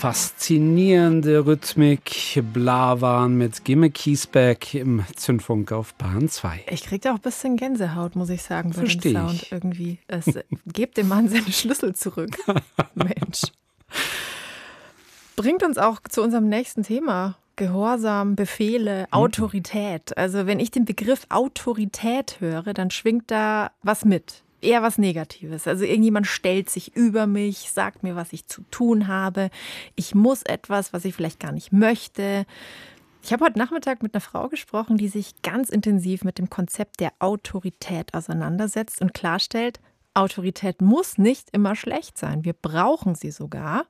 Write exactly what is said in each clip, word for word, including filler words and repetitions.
faszinierende Rhythmik. Blavan mit Gimme Kiesbeck im Zündfunk auf Bahn zwei. Ich kriege da auch ein bisschen Gänsehaut, muss ich sagen, bei Versteh dem Sound ich. irgendwie. Es gebt dem Mann seine Schlüssel zurück. Mensch. Bringt uns auch zu unserem nächsten Thema. Gehorsam, Befehle, Autorität. Also wenn ich den Begriff Autorität höre, dann schwingt da was mit. Eher was Negatives. Also irgendjemand stellt sich über mich, sagt mir, was ich zu tun habe. Ich muss etwas, was ich vielleicht gar nicht möchte. Ich habe heute Nachmittag mit einer Frau gesprochen, die sich ganz intensiv mit dem Konzept der Autorität auseinandersetzt und klarstellt, Autorität muss nicht immer schlecht sein. Wir brauchen sie sogar.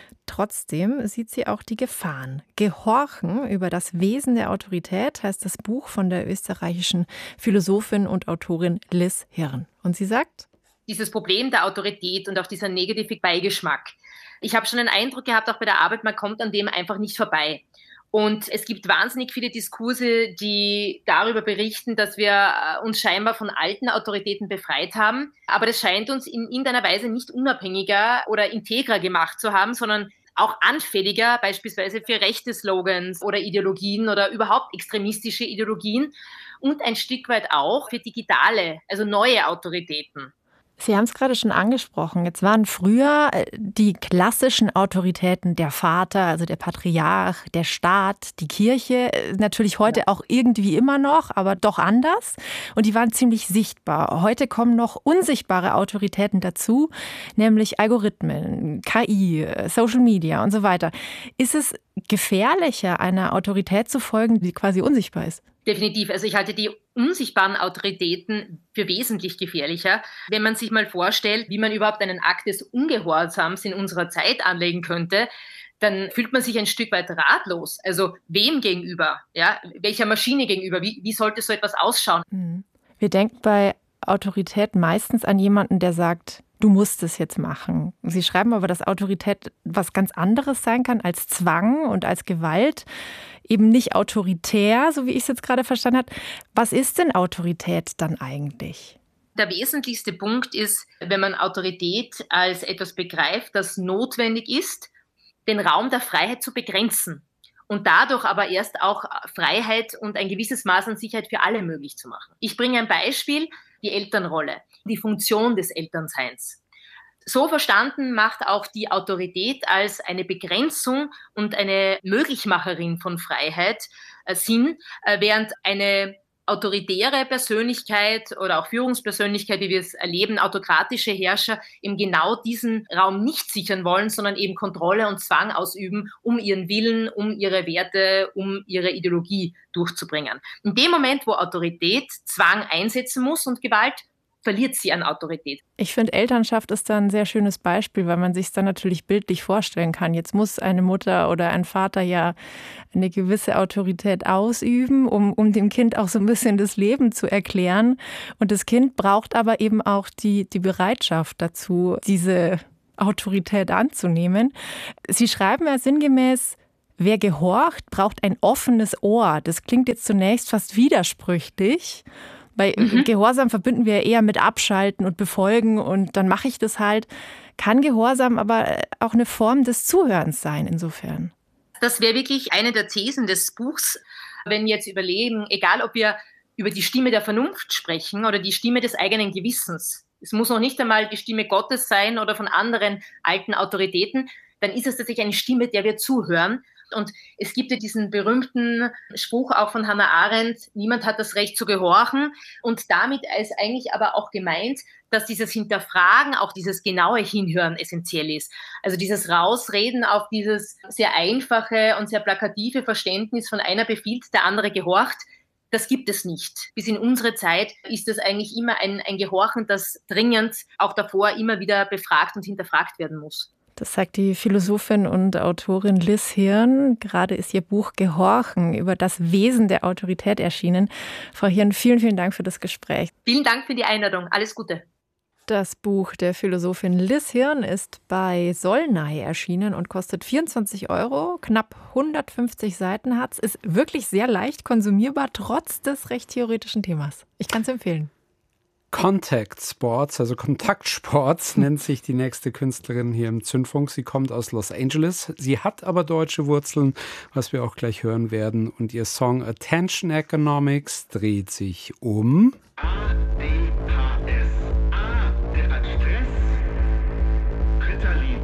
Trotzdem sieht sie auch die Gefahren. Gehorchen über das Wesen der Autorität heißt das Buch von der österreichischen Philosophin und Autorin Liz Hirn. Und sie sagt, dieses Problem der Autorität und auch dieser negative Beigeschmack. Ich habe schon den Eindruck gehabt, auch bei der Arbeit, man kommt an dem einfach nicht vorbei. Und es gibt wahnsinnig viele Diskurse, die darüber berichten, dass wir uns scheinbar von alten Autoritäten befreit haben. Aber das scheint uns in irgendeiner Weise nicht unabhängiger oder integrer gemacht zu haben, sondern auch anfälliger, beispielsweise für rechte Slogans oder Ideologien oder überhaupt extremistische Ideologien und ein Stück weit auch für digitale, also neue Autoritäten. Sie haben es gerade schon angesprochen. Jetzt waren früher die klassischen Autoritäten der Vater, also der Patriarch, der Staat, die Kirche, natürlich heute ja. auch irgendwie immer noch, aber doch anders. Und die waren ziemlich sichtbar. Heute kommen noch unsichtbare Autoritäten dazu, nämlich Algorithmen, K I, Social Media und so weiter. Ist es gefährlicher, einer Autorität zu folgen, die quasi unsichtbar ist? Definitiv. Also ich halte die unsichtbaren Autoritäten für wesentlich gefährlicher. Wenn man sich mal vorstellt, wie man überhaupt einen Akt des Ungehorsams in unserer Zeit anlegen könnte, dann fühlt man sich ein Stück weit ratlos. Also wem gegenüber? Ja, welcher Maschine gegenüber? Wie, wie sollte so etwas ausschauen? Wir denken bei Autorität meistens an jemanden, der sagt, du musst es jetzt machen. Sie schreiben aber, dass Autorität was ganz anderes sein kann als Zwang und als Gewalt. Eben nicht autoritär, so wie ich es jetzt gerade verstanden habe. Was ist denn Autorität dann eigentlich? Der wesentlichste Punkt ist, wenn man Autorität als etwas begreift, das notwendig ist, den Raum der Freiheit zu begrenzen und dadurch aber erst auch Freiheit und ein gewisses Maß an Sicherheit für alle möglich zu machen. Ich bringe ein Beispiel, die Elternrolle, die Funktion des Elternseins. So verstanden macht auch die Autorität als eine Begrenzung und eine Möglichmacherin von Freiheit äh, Sinn, äh, während eine autoritäre Persönlichkeit oder auch Führungspersönlichkeit, wie wir es erleben, autokratische Herrscher eben genau diesen Raum nicht sichern wollen, sondern eben Kontrolle und Zwang ausüben, um ihren Willen, um ihre Werte, um ihre Ideologie durchzubringen. In dem Moment, wo Autorität Zwang einsetzen muss und Gewalt, verliert sie an Autorität. Ich finde, Elternschaft ist da ein sehr schönes Beispiel, weil man sich es dann natürlich bildlich vorstellen kann. Jetzt muss eine Mutter oder ein Vater ja eine gewisse Autorität ausüben, um, um dem Kind auch so ein bisschen das Leben zu erklären. Und das Kind braucht aber eben auch die, die Bereitschaft dazu, diese Autorität anzunehmen. Sie schreiben ja sinngemäß, wer gehorcht, braucht ein offenes Ohr. Das klingt jetzt zunächst fast widersprüchlich. Bei mhm. Gehorsam verbinden wir eher mit Abschalten und Befolgen und dann mache ich das halt. Kann Gehorsam aber auch eine Form des Zuhörens sein insofern? Das wäre wirklich eine der Thesen des Buchs, wenn wir jetzt überlegen, egal ob wir über die Stimme der Vernunft sprechen oder die Stimme des eigenen Gewissens. Es muss noch nicht einmal die Stimme Gottes sein oder von anderen alten Autoritäten. Dann ist es tatsächlich eine Stimme, der wir zuhören. Und es gibt ja diesen berühmten Spruch auch von Hannah Arendt, niemand hat das Recht zu gehorchen. Und damit ist eigentlich aber auch gemeint, dass dieses Hinterfragen, auch dieses genaue Hinhören essentiell ist. Also dieses Rausreden auf dieses sehr einfache und sehr plakative Verständnis von einer befiehlt, der andere gehorcht, das gibt es nicht. Bis in unsere Zeit ist es eigentlich immer ein, ein Gehorchen, das dringend auch davor immer wieder befragt und hinterfragt werden muss. Das sagt die Philosophin und Autorin Liz Hirn. Gerade ist ihr Buch Gehorchen über das Wesen der Autorität erschienen. Frau Hirn, vielen, vielen Dank für das Gespräch. Vielen Dank für die Einladung. Alles Gute. Das Buch der Philosophin Liz Hirn ist bei Solnay erschienen und kostet vierundzwanzig Euro. Knapp hundertfünfzig Seiten hat es. Ist wirklich sehr leicht konsumierbar, trotz des recht theoretischen Themas. Ich kann es empfehlen. Contact Sports, also Kontaktsports, nennt sich die nächste Künstlerin hier im Zündfunk. Sie kommt aus Los Angeles. Sie hat aber deutsche Wurzeln, was wir auch gleich hören werden. Und ihr Song Attention Economics dreht sich um A D H S. A, der hat Stress. Ritalin.